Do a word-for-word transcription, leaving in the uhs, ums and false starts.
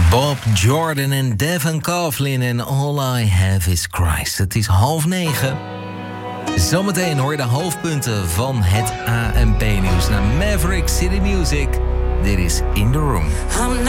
Bob Jordan en Devin Coughlin en All I Have Is Christ. Het is half negen. Zometeen hoor je de hoofdpunten van het A N P-nieuws naar Maverick City Music. Dit is In The Room.